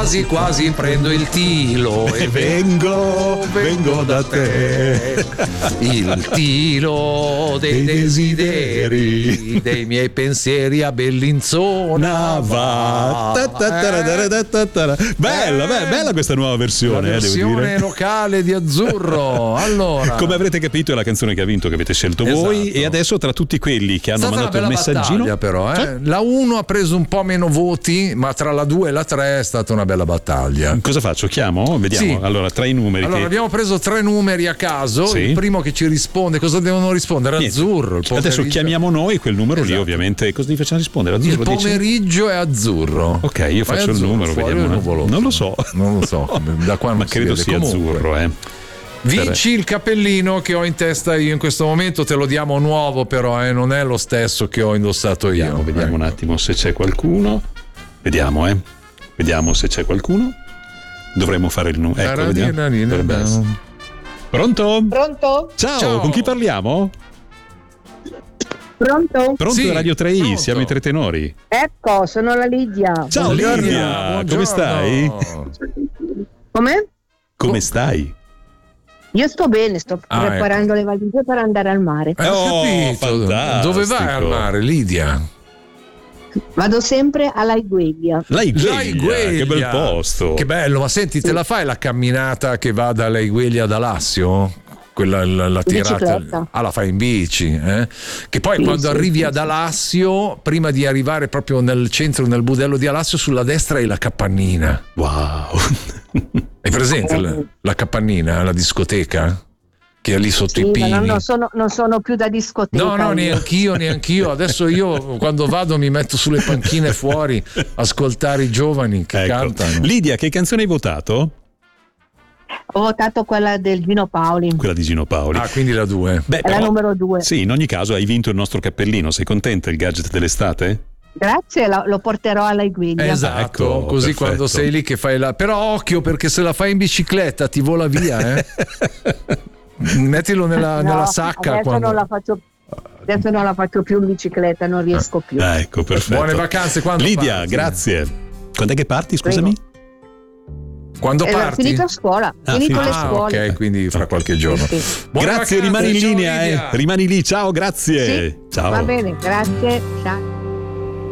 quasi quasi prendo il tilo e vengo da te. Il tilo dei desideri, dei miei pensieri a Bellinzona va. Bella questa nuova versione. La versione devo dire. locale di Azzurro. Allora, come avrete capito è la canzone che ha vinto, che avete scelto voi, e adesso tra tutti quelli che hanno mandato il messaggino però, la 1 ha preso un po' meno voti, ma tra la 2 e la 3 è stata una bella battaglia. Cosa faccio? Chiamo? Vediamo. Sì. Allora, tra i numeri allora abbiamo preso 3 numeri a caso. Sì. Il primo che ci risponde, cosa devono rispondere? Azzurro. Adesso chiamiamo noi quel numero lì, ovviamente. Cosa gli facciamo rispondere? Azzurro, il pomeriggio è azzurro. Ok, io faccio il numero, vediamo. Non lo so. Da qua non ma credo sia azzurro, Vinci il cappellino che ho in testa io in questo momento, te lo diamo nuovo però, non è lo stesso che ho indossato io. Vediamo un attimo se c'è qualcuno. Vediamo se c'è qualcuno. Dovremmo fare il numero. Ecco, vediamo. Pronto? Ciao, con chi parliamo? Pronto? Sì, Radio 3i, siamo i Tre Tenori. Ecco, sono la Lidia. Ciao Lidia, come stai? Come stai? Io sto bene, sto preparando le valigie per andare al mare. Fantastico. Dove vai al mare, Lidia? Vado sempre a Laigueglia. Laigueglia, che bel posto. Che bello, ma senti, te la fai la camminata che va da Laigueglia ad Alassio? Quella la tirata, la fai in bici, che poi quando arrivi ad Alassio, prima di arrivare proprio nel centro, nel budello di Alassio, sulla destra hai la Capannina. Wow. Hai presente la Capannina, la discoteca? Che è lì sotto i pini. Non sono più da discoteca. No, neanch'io. Adesso io quando vado mi metto sulle panchine fuori a ascoltare i giovani che cantano. Lidia, che canzone hai votato? Ho votato quella del Gino Paoli. Quella di Gino Paoli. Quindi la 2. È la numero 2. Sì, in ogni caso hai vinto il nostro cappellino. Sei contenta? Il gadget dell'estate? Grazie, lo porterò alla Guiglia. Esatto, così perfetto. Quando sei lì che fai però occhio, perché se la fai in bicicletta ti vola via, Mettilo nella sacca. Adesso non la faccio più in bicicletta, non riesco più. Ecco, perfetto. Buone vacanze quando Lidia, parti. Grazie. Quando è che parti, scusami? Prego. Quando parti? Finito scuola, finito le scuole. Ok, quindi fra qualche giorno. Sì. Grazie, rimani in linea, rimani lì. Ciao, grazie. Sì, ciao. Va bene, grazie. Ciao.